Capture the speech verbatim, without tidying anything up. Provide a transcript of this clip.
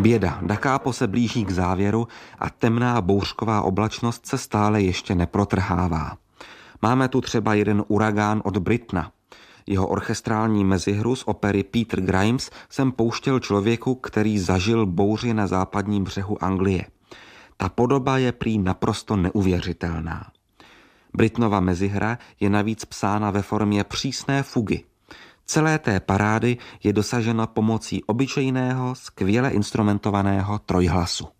Běda, Da Capo se blíží k závěru a temná bouřková oblačnost se stále ještě neprotrhává. Máme tu třeba jeden uragán od Britna. Jeho orchestrální mezihru z opery Peter Grimes jsem pouštěl člověku, který zažil bouři na západním břehu Anglie. Ta podoba je prý naprosto neuvěřitelná. Britnova mezihra je navíc psána ve formě přísné fugy. Celé té parády je dosaženo pomocí obyčejného, skvěle instrumentovaného trojhlasu.